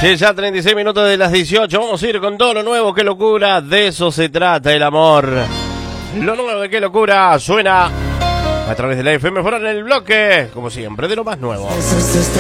Sí, ya 36 minutos de las 18. Vamos a ir con todo lo nuevo. ¡Qué locura! De eso se trata el amor. Lo nuevo de ¡Qué locura! Suena a través de la FM fuera en el bloque, como siempre, de lo más nuevo. Besos